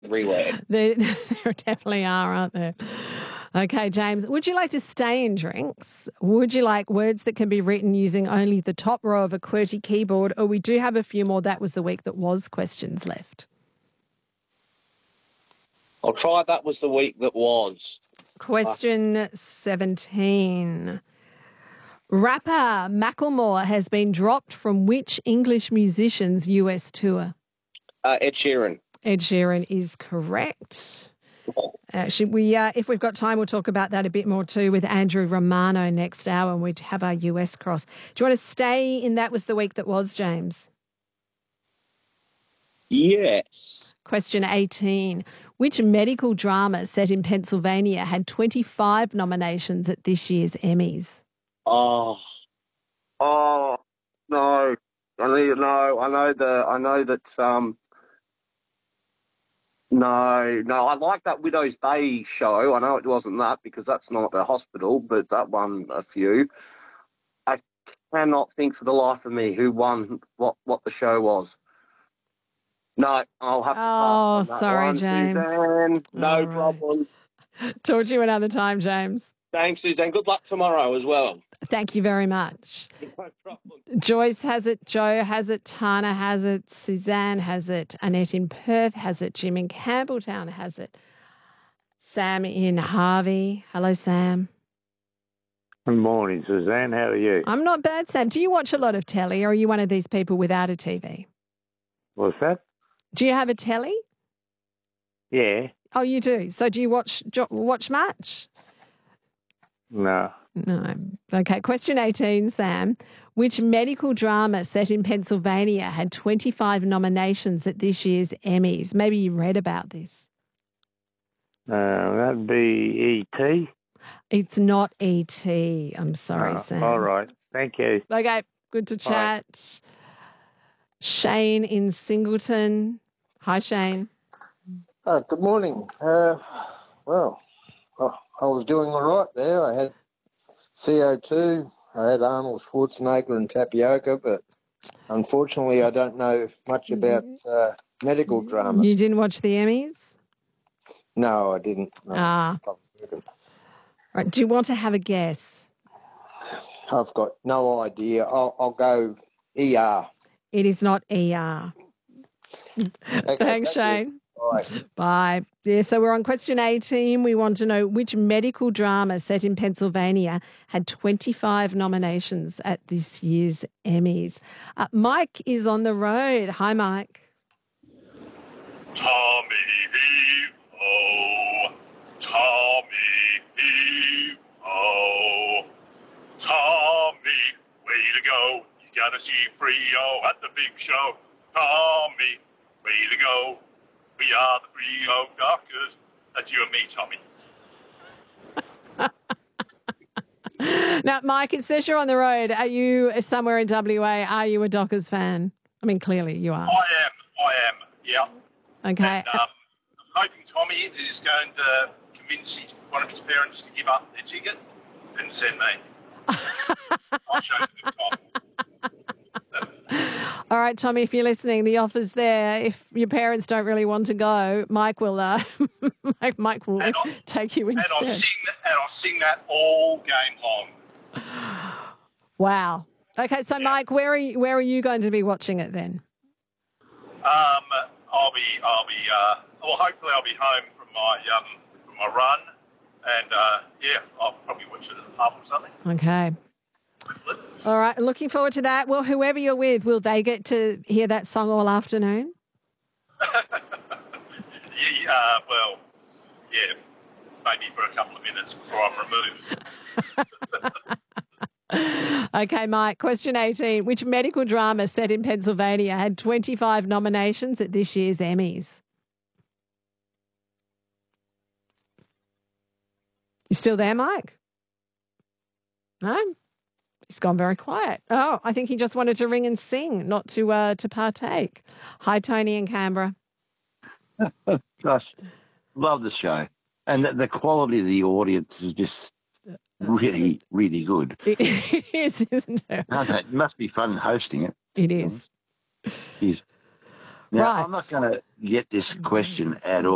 everywhere. There definitely are, aren't there? Okay, James, would you like to stay in drinks? Would you like words that can be written using only the top row of a QWERTY keyboard? Or we do have a few more That Was the Week That Was questions left. I'll try That Was the Week That Was. Question 17. Rapper Macklemore has been dropped from which English musician's US tour? Ed Sheeran. Ed Sheeran is correct. Actually, if we've got time, we'll talk about that a bit more too with Andrew Romano next hour, and we'd have our US cross. Do you want to stay in That Was the Week That Was, James? Yes. Question 18. Which medical drama set in Pennsylvania had 25 nominations at this year's Emmys? Oh, no. I know that. No, I like that Widow's Bay show. I know it wasn't that because that's not a hospital, but that won a few. I cannot think for the life of me who won what the show was. No, I'll have to pass on that sorry, one, James. Suzanne. No All right. problem. Talk to you another time, James. Thanks, Suzanne. Good luck tomorrow as well. Thank you very much. No problem. Joyce has it, Joe has it, Tana has it, Suzanne has it, Annette in Perth has it, Jim in Campbelltown has it, Sam in Harvey. Hello, Sam. Good morning, Suzanne. How are you? I'm not bad, Sam. Do you watch a lot of telly, or are you one of these people without a TV? What's that? Do you have a telly? Yeah. Oh, you do. So do you watch much? No. No. Okay, question 18, Sam. Which medical drama set in Pennsylvania had 25 nominations at this year's Emmys? Maybe you read about this. That'd be E.T. It's not E.T. I'm sorry, Sam. All right. Thank you. Okay, good to chat. Shane in Singleton. Hi, Shane. Good morning. I was doing all right there. I had CO2, I had Arnold Schwarzenegger and tapioca, but unfortunately I don't know much about medical dramas. You didn't watch the Emmys? No, I didn't. No. Right. Do you want to have a guess? I've got no idea. I'll go ER. It is not ER. Okay, Thanks, Shane. Bye. Bye. Yeah, so we're on question 18. We want to know which medical drama set in Pennsylvania had 25 nominations at this year's Emmys. Mike is on the road. Hi, Mike. Tommy Evo, Tommy Evo, Tommy, way to go. You gotta see Frio at the big show. Tommy, way to go. We are the Frio Doctors. That's you and me, Tommy. Now, Mike, it says you're on the road. Are you somewhere in WA? Are you a Dockers fan? I mean, clearly you are. I am, yeah. Okay. And I'm hoping Tommy is going to convince one of his parents to give up their ticket and send me. I'll show you Tom. All right, Tommy, if you're listening, the offer's there. If your parents don't really want to go, Mike will Mike will take you instead. And I'll sing that all game long. Wow. Okay, so Mike, where are you going to be watching it then? Hopefully I'll be home from my run, and I'll probably watch it at the pub or something. Okay. All right, looking forward to that. Well, whoever you're with, will they get to hear that song all afternoon? Maybe for a couple of minutes before I'm removed. Okay, Mike, question 18. Which medical drama set in Pennsylvania had 25 nominations at this year's Emmys? You still there, Mike? No? He's gone very quiet. Oh, I think he just wanted to ring and sing, not to partake. Hi, Tony in Canberra. Gosh, love the show. And the quality of the audience is just really, really good. It is, isn't it? It must be fun hosting it. It is. Jeez. Now, Right. I'm not going to get this question at all.